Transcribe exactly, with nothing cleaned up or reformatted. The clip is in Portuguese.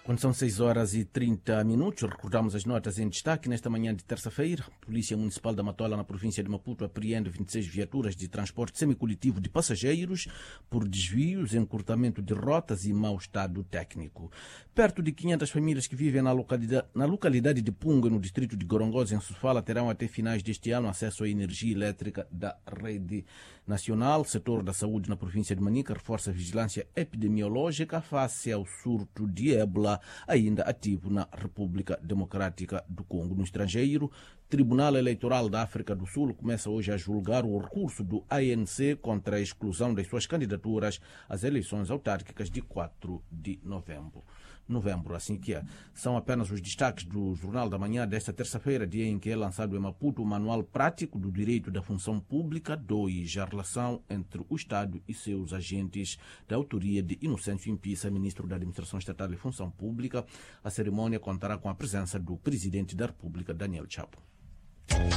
Quando são seis horas e trinta minutos, recordamos as notas em destaque. Nesta manhã de terça-feira, a Polícia Municipal da Matola, na província de Maputo, apreende vinte e seis viaturas de transporte semicoletivo de passageiros por desvios, encurtamento de rotas e mau estado técnico. Perto de quinhentas famílias que vivem na localidade, na localidade de Punga, no distrito de Gorongosa, em Sofala, terão até finais deste ano acesso à energia elétrica da rede nacional. O setor da saúde na província de Manica reforça a vigilância epidemiológica face ao surto de ébola ainda ativo na República Democrática do Congo. No estrangeiro, o Tribunal Eleitoral da África do Sul começa hoje a julgar o recurso do A N C contra a exclusão das suas candidaturas às eleições autárquicas de quatro de novembro. Novembro, assim que é. São apenas os destaques do Jornal da Manhã desta terça-feira, dia em que é lançado em Maputo o Manual Prático do Direito da Função Pública dois, a relação entre o Estado e seus agentes, da autoria de Inocêncio Impissa, ministro da Administração Estatal e Função Pública. A cerimônia contará com a presença do Presidente da República, Daniel Chapo.